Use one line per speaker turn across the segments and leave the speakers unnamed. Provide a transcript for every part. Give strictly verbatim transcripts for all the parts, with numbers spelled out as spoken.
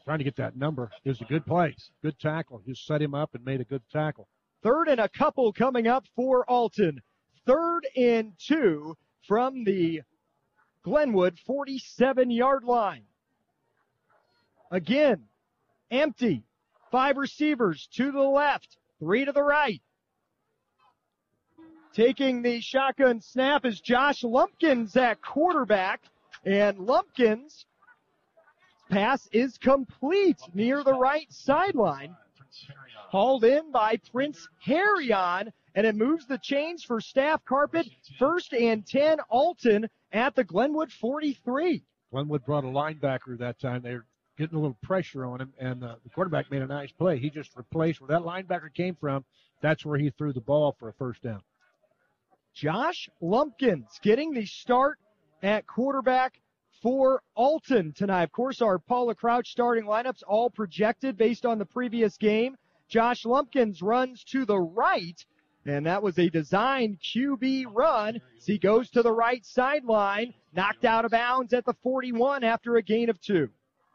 trying to get that number. It was a good play, good tackle. Just set him up and made a good tackle.
Third and a couple coming up for Alton. Third and two from the Glenwood forty-seven-yard line. Again, empty. Five receivers to the left, three to the right. Taking the shotgun snap is Josh Lumpkins at quarterback. And Lumpkins' pass is complete near the right sideline. Hauled in by Prince Harrion, and it moves the chains for Staff Carpet. First and ten, Alton at the Glenwood forty-three.
Glenwood brought a linebacker that time. They were getting a little pressure on him, and uh, the quarterback made a nice play. He just replaced where that linebacker came from. That's where he threw the ball for a first down.
Josh Lumpkins getting the start at quarterback for Alton tonight. Of course, our Paula Crouch starting lineups all projected based on the previous game. Josh Lumpkins runs to the right, and that was a designed Q B run as he goes to the right sideline, knocked out of bounds at the forty-one after a gain of two.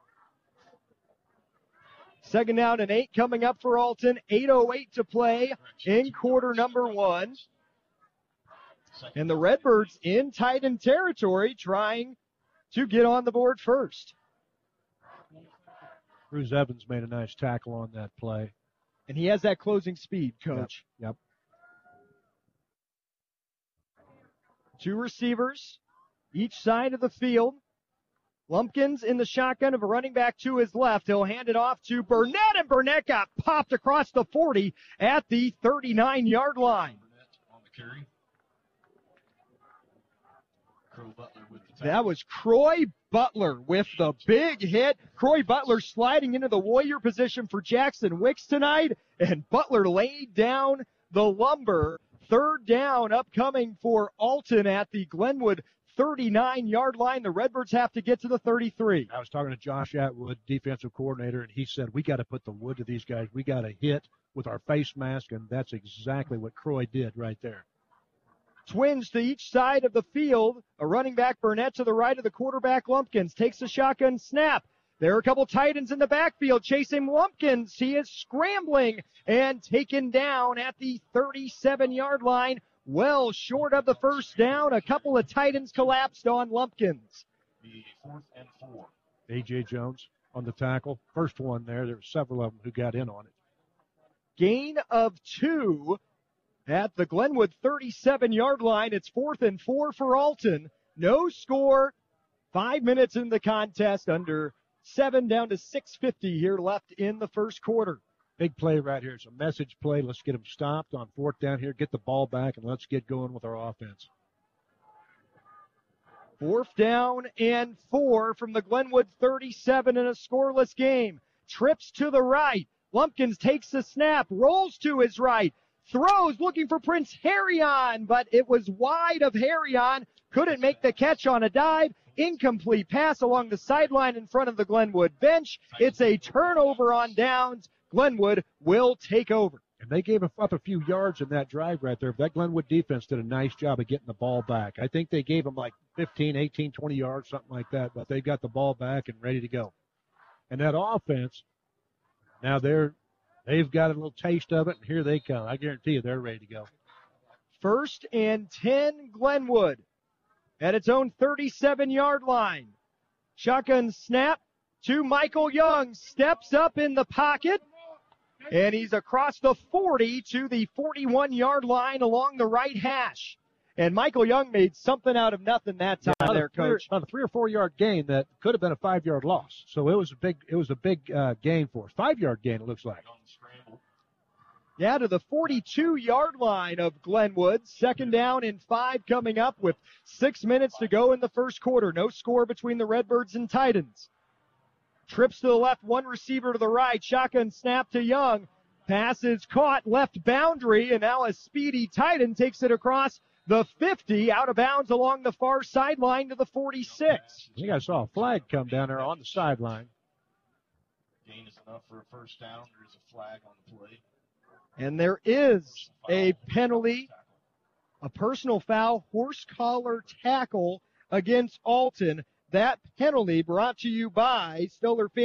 Second down and eight coming up for Alton. eight oh eight to play in quarter number one. And the Redbirds in tight end territory trying to get on the board first.
Bruce Evans made a nice tackle on that play.
And he has that closing speed, Coach.
Yep. yep.
Two receivers, each side of the field. Lumpkins in the shotgun of a running back to his left. He'll hand it off to Burnett, and Burnett got popped across the forty at the thirty-nine-yard line.
On the carry.
That was Croy Butler with the big hit. Croy Butler sliding into the warrior position for Jackson Wicks tonight, and Butler laid down the lumber. Third down upcoming for Alton at the Glenwood thirty-nine-yard line. The Redbirds have to get to the thirty-three.
I was talking to Josh Atwood, defensive coordinator, and he said, we got to put the wood to these guys. We got to hit with our face mask, and that's exactly what Croy did right there.
Twins to each side of the field. A running back, Burnett, to the right of the quarterback, Lumpkins. Takes the shotgun snap. There are a couple tight ends in the backfield chasing Lumpkins. He is scrambling and taken down at the thirty-seven-yard line. Well short of the first down. A couple of tight ends collapsed on Lumpkins.
The fourth and four.
A J. Jones on the tackle. First one there. There were several of them who got in on it.
Gain of two at the Glenwood thirty-seven-yard line. It's fourth and four for Alton. No score. Five minutes in the contest. Under seven down to six fifty here left in the first quarter.
Big play right here. It's a message play. Let's get them stopped on fourth down here. Get the ball back, and let's get going with our offense.
Fourth down and four from the Glenwood thirty-seven in a scoreless game. Trips to the right. Lumpkins takes the snap, rolls to his right, throws looking for Prince Harrion, but it was wide of Harrion. Couldn't make the catch on a dive. Incomplete pass along the sideline in front of the Glenwood bench. It's a turnover on downs. Glenwood will take over.
And they gave up a few yards in that drive right there. That Glenwood defense did a nice job of getting the ball back. I think they gave them like fifteen, eighteen, twenty yards, something like that, but they got the ball back and ready to go. And that offense, now they're, they've got a little taste of it, and here they come. I guarantee you they're ready to go.
First and ten, Glenwood at its own thirty-seven-yard line. Shotgun snap to Michael Young. Steps up in the pocket, and he's across the forty to the forty-one-yard line along the right hash. And Michael Young made something out of nothing that time
yeah,
there, Coach.
On a three or four-yard gain that could have been a five-yard loss. So it was a big, it was a big uh, gain for us. Five-yard gain, it looks like.
Yeah, to the forty-two-yard line of Glenwood. Second down and five coming up with six minutes to go in the first quarter. No score between the Redbirds and Titans. Trips to the left, one receiver to the right. Shotgun snap to Young. Pass is caught left boundary, and now a speedy Titan takes it across the fifty, out of bounds along the far sideline to the forty-six.
I think I saw a flag come down there on the sideline.
Gain is enough for a first down. There's a flag on the play.
And there is a penalty, a personal foul, horse collar tackle against Alton. That penalty brought to you by Stellar Family.